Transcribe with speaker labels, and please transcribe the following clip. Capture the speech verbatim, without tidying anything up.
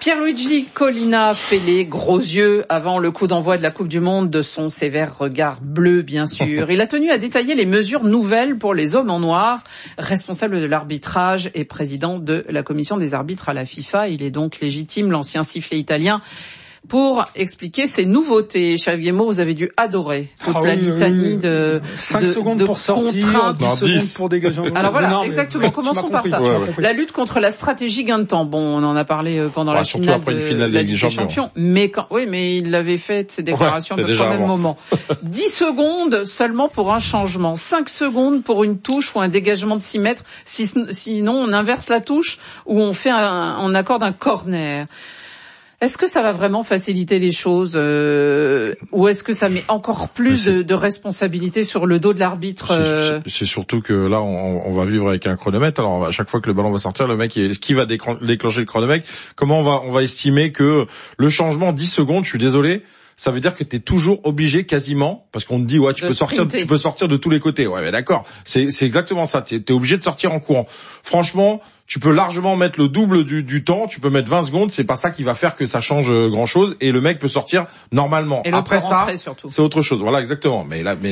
Speaker 1: Pierluigi Collina fait les gros yeux avant le coup d'envoi de la Coupe du Monde de son sévère regard bleu, bien sûr. Il a tenu à détailler les mesures nouvelles pour les hommes en noir, responsable de l'arbitrage et président de la commission des arbitres à la FIFA. Il est donc légitime, l'ancien sifflet italien, pour expliquer ces nouveautés. Xavier Mo, vous avez dû adorer toute
Speaker 2: ah
Speaker 1: la
Speaker 2: oui,
Speaker 1: litanie
Speaker 2: oui, oui.
Speaker 1: de
Speaker 2: cinq
Speaker 1: de,
Speaker 2: secondes
Speaker 1: de
Speaker 2: pour sortir, dix secondes pour dégager.
Speaker 1: Alors voilà,
Speaker 2: non,
Speaker 1: exactement. Commençons par ça.
Speaker 2: Ouais, ouais.
Speaker 1: La lutte contre la stratégie gain de temps. Bon, on en a parlé pendant
Speaker 3: ouais,
Speaker 1: la finale
Speaker 3: après
Speaker 1: de,
Speaker 3: une finale
Speaker 1: de la
Speaker 3: Ligue
Speaker 1: Ligue
Speaker 3: des
Speaker 1: des Champions. Champions. Mais quand, oui, mais il l'avait fait ces déclarations
Speaker 3: ouais,
Speaker 1: de quand même
Speaker 3: avant.
Speaker 1: moment. dix secondes seulement pour un changement. cinq secondes pour une touche ou un dégagement de six mètres. Si, sinon, on inverse la touche ou on fait un, on accorde un corner. Est-ce que ça va vraiment faciliter les choses euh, ou est-ce que ça met encore plus de, de responsabilité sur le dos de l'arbitre euh...
Speaker 3: c'est, c'est surtout que là, on, on va vivre avec un chronomètre. Alors, à chaque fois que le ballon va sortir, le mec, est, qui va déclencher le chronomètre? Comment on va, on va estimer que le changement dix secondes, je suis désolé, ça veut dire que tu es toujours obligé quasiment, parce qu'on te dit ouais tu
Speaker 1: de
Speaker 3: peux sortir, tu peux sortir de tous les côtés. Ouais, mais d'accord, c'est c'est exactement ça. Tu es obligé de sortir en courant. Franchement, tu peux largement mettre le double du, du temps. Tu peux mettre vingt secondes. C'est pas ça qui va faire que ça change grand chose. Et le mec peut sortir normalement.
Speaker 1: Et
Speaker 3: après ça,
Speaker 1: surtout.
Speaker 3: c'est autre chose. Voilà, exactement. Mais là, mais